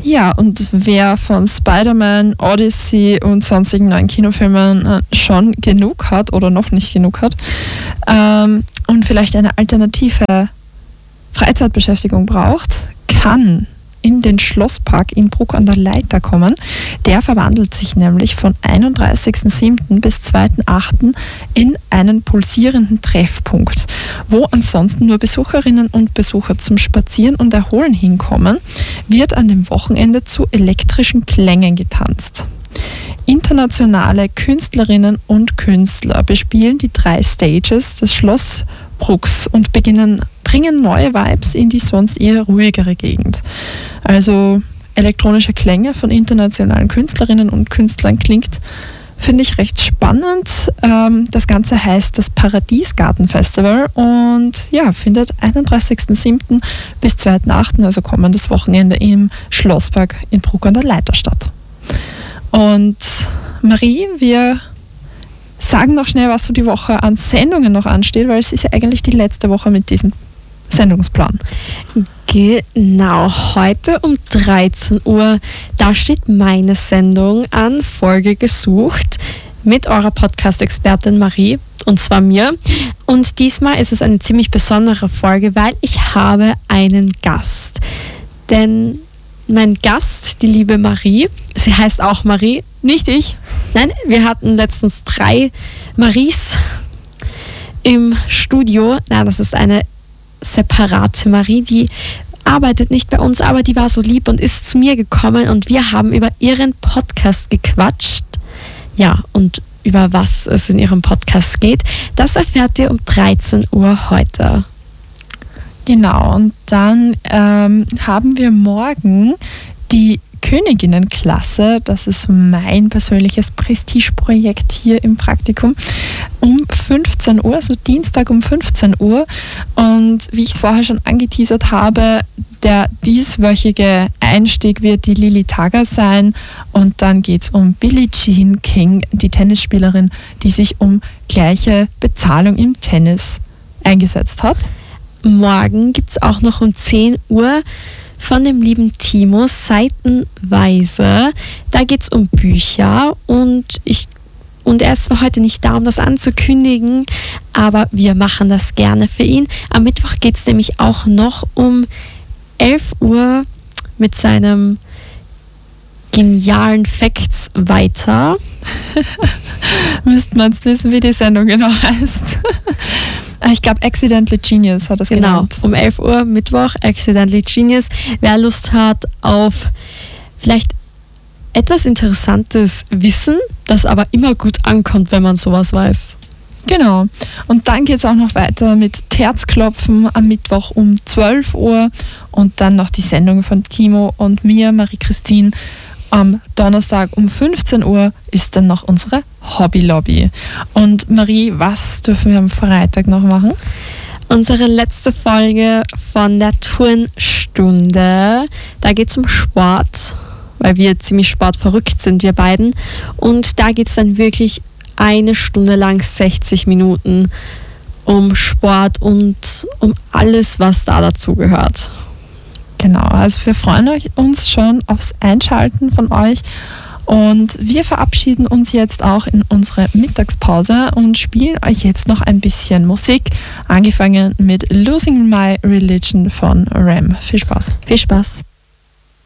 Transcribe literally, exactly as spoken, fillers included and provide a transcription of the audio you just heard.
Ja, und wer von Spider-Man, Odyssey und sonstigen neuen Kinofilmen schon genug hat oder noch nicht genug hat ähm, und vielleicht eine alternative Freizeitbeschäftigung braucht, kann in den Schlosspark in Bruck an der Leiter kommen. Der verwandelt sich nämlich von einunddreißigsten siebten bis zweiten achten in einen pulsierenden Treffpunkt, wo ansonsten nur Besucherinnen und Besucher zum Spazieren und Erholen hinkommen, wird an dem Wochenende zu elektrischen Klängen getanzt. Internationale Künstlerinnen und Künstler bespielen die drei Stages des Schloss Brucks und beginnen, bringen neue Vibes in die sonst eher ruhigere Gegend. Also elektronische Klänge von internationalen Künstlerinnen und Künstlern klingt, finde ich, recht spannend. Ähm, das Ganze heißt das Paradiesgarten-Festival und ja, findet einunddreißigsten siebten bis zweiten achten, also kommendes Wochenende im Schlosspark in Bruck an der Leiter statt. Und Marie, wir sagen noch schnell, was so die Woche an Sendungen noch ansteht, weil es ist ja eigentlich die letzte Woche mit diesem Sendungsplan. Genau, heute um dreizehn Uhr, da steht meine Sendung an, Folge gesucht, mit eurer Podcast-Expertin Marie, und zwar mir. Und diesmal ist es eine ziemlich besondere Folge, weil ich habe einen Gast. Denn mein Gast, die liebe Marie, sie heißt auch Marie, nicht ich. Nein, wir hatten letztens drei Maries im Studio. Na, das ist eine separate Marie, die arbeitet nicht bei uns, aber die war so lieb und ist zu mir gekommen und wir haben über ihren Podcast gequatscht. Ja, und über was es in ihrem Podcast geht, das erfährt ihr um dreizehn Uhr heute. Genau, und dann ähm, haben wir morgen die Königinnenklasse, das ist mein persönliches Prestigeprojekt hier im Praktikum, um fünfzehn Uhr, also Dienstag um fünfzehn Uhr. Und wie ich es vorher schon angeteasert habe, der dieswöchige Einstieg wird die Lili Tager sein und dann geht es um Billie Jean King, die Tennisspielerin, die sich um gleiche Bezahlung im Tennis eingesetzt hat. Morgen gibt es auch noch um zehn Uhr von dem lieben Timo seitenweise. Da geht es um Bücher und ich und er ist zwar heute nicht da, um das anzukündigen, aber wir machen das gerne für ihn. Am Mittwoch geht es nämlich auch noch um elf Uhr mit seinem genialen Facts weiter. Müsste man jetzt wissen, wie die Sendung genau heißt. Ich glaube, Accidentally Genius hat das genau, genannt. Um elf Uhr Mittwoch, Accidentally Genius. Wer Lust hat auf vielleicht etwas interessantes Wissen, das aber immer gut ankommt, wenn man sowas weiß. Genau. Und dann geht es auch noch weiter mit Terzklopfen am Mittwoch um zwölf Uhr und dann noch die Sendung von Timo und mir, Marie-Christine. Am Donnerstag um fünfzehn Uhr ist dann noch unsere Hobbylobby. Und Marie, was dürfen wir am Freitag noch machen? Unsere letzte Folge von der Turnstunde. Da geht es um Sport, weil wir ziemlich sportverrückt sind, wir beiden. Und da geht es dann wirklich eine Stunde lang, sechzig Minuten, um Sport und um alles, was da dazu gehört. Genau, also wir freuen uns schon aufs Einschalten von euch und wir verabschieden uns jetzt auch in unsere Mittagspause und spielen euch jetzt noch ein bisschen Musik, angefangen mit Losing My Religion von Ram. Viel Spaß. Viel Spaß.